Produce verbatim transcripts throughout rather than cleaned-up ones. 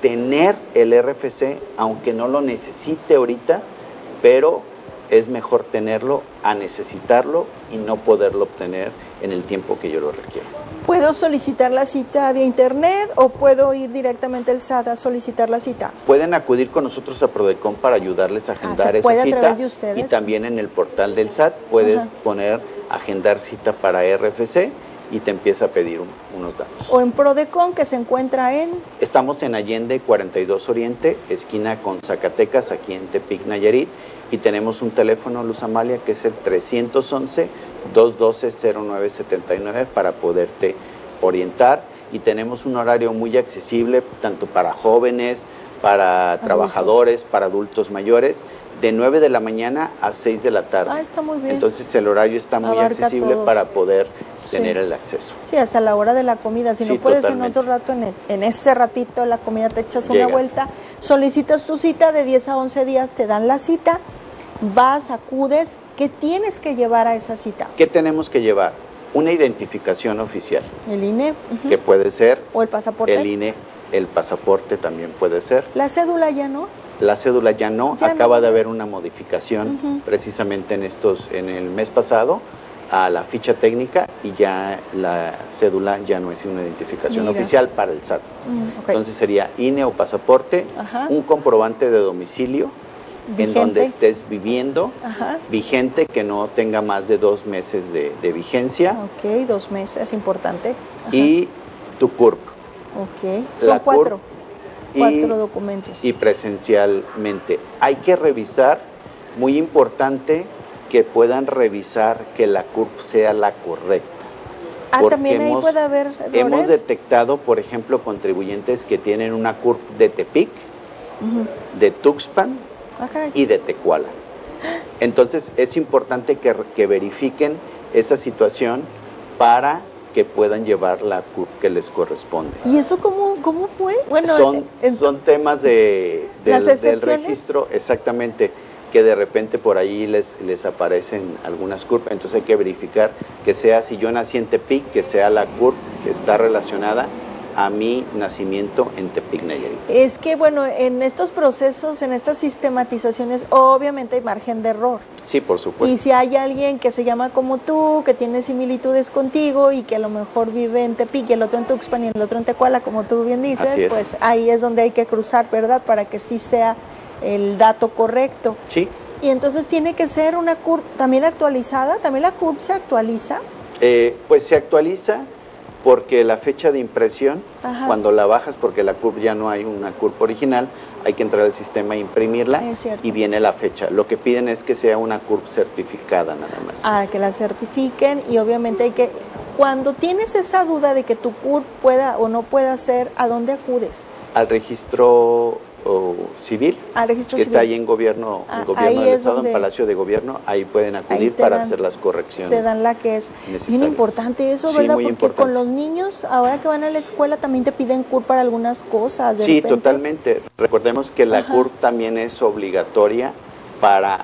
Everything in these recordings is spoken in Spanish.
tener el R F C, aunque no lo necesite ahorita, pero es mejor tenerlo a necesitarlo y no poderlo obtener en el tiempo que yo lo requiero. ¿Puedo solicitar la cita vía internet o puedo ir directamente al S A T a solicitar la cita? Pueden acudir con nosotros a Prodecon para ayudarles a agendar ah, esa cita. A través de ustedes? Y también en el portal del S A T puedes Ajá. poner agendar cita para R F C y te empieza a pedir un, unos datos. O en Prodecon, que se encuentra en... Estamos en Allende cuarenta y dos Oriente, esquina con Zacatecas, aquí en Tepic, Nayarit, y tenemos un teléfono, Luz Amalia, que es el tres once, dos doce, cero nueve setenta y nueve para poderte orientar, y tenemos un horario muy accesible, tanto para jóvenes, para adultos. Trabajadores, para adultos mayores, de nueve de la mañana a seis de la tarde. Ah, está muy bien. Entonces el horario está muy Abarca accesible todos. Para poder tener sí. el acceso. Sí, hasta la hora de la comida. Si sí, no puedes totalmente. en otro rato, en, es, en ese ratito la comida te echas Llegas. una vuelta, solicitas tu cita, de diez a once días te dan la cita, vas, acudes. ¿Qué tienes que llevar a esa cita? ¿Qué tenemos que llevar? Una identificación oficial. El I N E. Uh-huh. Que puede ser. O el pasaporte. El I N E, el pasaporte también puede ser. La cédula ya no. La cédula ya no, ya acaba no. de haber una modificación uh-huh. precisamente en estos, en el mes pasado, a la ficha técnica, y ya la cédula ya no es una identificación Mira. oficial para el S A T. Mm, okay. Entonces sería I N E o pasaporte, Ajá. un comprobante de domicilio vigente. En donde estés viviendo, Ajá. vigente, que no tenga más de dos meses de, de vigencia. Ok, dos meses, es importante. Ajá. Y tu C U R P. Ok, son la cuatro. Cuatro y, documentos. Y presencialmente. Hay que revisar, muy importante, que puedan revisar que la C U R P sea la correcta. Ah, también ahí puede haber errores. Hemos detectado, por ejemplo, contribuyentes que tienen una C U R P de Tepic, uh-huh. de Tuxpan ah, y de Tecuala. Entonces, es importante que, que verifiquen esa situación para que puedan llevar la C U R P que les corresponde. ¿Y eso cómo, cómo fue? Bueno, son, en, son temas de, del, del registro, exactamente, que de repente por ahí les, les aparecen algunas C U R P, entonces hay que verificar que sea, si yo nací en Tepic, que sea la C U R P que está relacionada a mi nacimiento en Tepic, Nayarit. Es que, bueno, en estos procesos, en estas sistematizaciones, obviamente hay margen de error. Sí, por supuesto. Y si hay alguien que se llama como tú, que tiene similitudes contigo y que a lo mejor vive en Tepic y el otro en Tuxpan y el otro en Tecuala, como tú bien dices, pues ahí es donde hay que cruzar, ¿verdad? Para que sí sea el dato correcto. Sí. Y entonces tiene que ser una C U R P también actualizada, ¿también la C U R P se actualiza? Eh, pues se actualiza porque la fecha de impresión, Ajá. cuando la bajas, porque la C U R P ya no hay una C U R P original, hay que entrar al sistema e imprimirla y viene la fecha. Lo que piden es que sea una C U R P certificada nada más. Ah, que la certifiquen, y obviamente hay que, cuando tienes esa duda de que tu C U R P pueda o no pueda ser, ¿a dónde acudes? Al registro o civil, al registro que civil. está ahí en gobierno, ah, en gobierno del Estado, donde, en Palacio de Gobierno, ahí pueden acudir para dan, hacer las correcciones. Te dan la que es bien importante eso, sí, ¿verdad? Muy Porque importante. Con los niños, ahora que van a la escuela, también te piden C U R P para algunas cosas. De sí, repente. totalmente. Recordemos que la Ajá. C U R P también es obligatoria para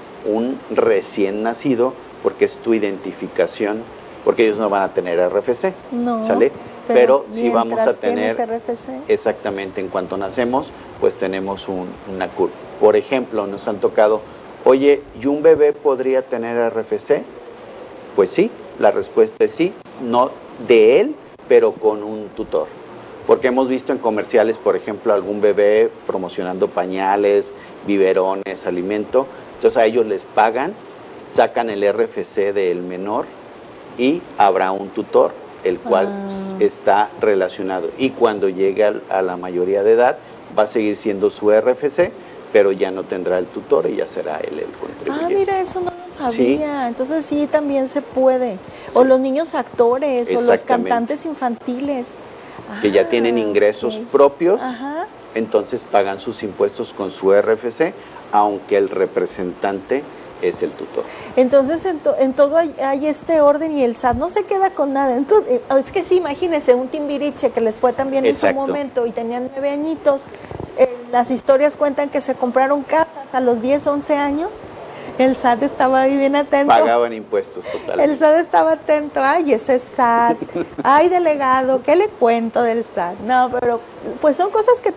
un recién nacido, porque es tu identificación, porque ellos no van a tener R F C, no, ¿sale? Pero, pero sí vamos a tener, R F C. exactamente, en cuanto nacemos, pues tenemos un, una C U R P. Por ejemplo, nos han tocado, oye, ¿y un bebé podría tener R F C? Pues sí, la respuesta es sí, no de él, pero con un tutor. Porque hemos visto en comerciales, por ejemplo, algún bebé promocionando pañales, biberones, alimento, entonces a ellos les pagan, sacan el R F C del menor y habrá un tutor, el cual ah. está relacionado. Y cuando llegue a, a la mayoría de edad, va a seguir siendo su R F C, pero ya no tendrá el tutor y ya será él el contribuyente. Ah, mira, eso no lo sabía. Sí. Entonces sí, también se puede. Sí. O los niños actores, o los cantantes infantiles. Que ah, ya tienen ingresos okay. propios, Ajá. entonces pagan sus impuestos con su R F C, aunque el representante es el tutor. Entonces, en, to, en todo hay, hay este orden y el S A T no se queda con nada. Entonces, es que sí, imagínense, un Timbiriche que les fue también en su momento y tenían nueve añitos, eh, las historias cuentan que se compraron casas a los diez, once años, el S A T estaba ahí bien atento. Pagaban impuestos totalmente. El S A T estaba atento, ay, ese S A T, ay, delegado, ¿qué le cuento del S A T? No, pero pues son cosas que